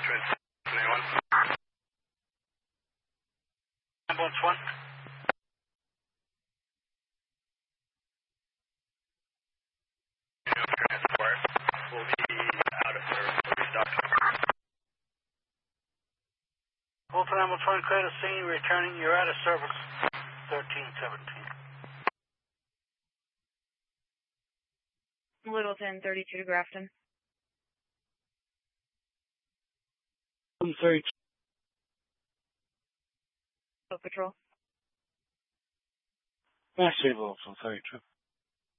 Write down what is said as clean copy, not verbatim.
Ambulance 1. Transport will be out of service. Will be stopped. Bolton Ambulance 1, clear to scene, returning. You're out of service. 1317. Littleton, 32 to Grafton. 132. Patrol. Massive Littleton 32.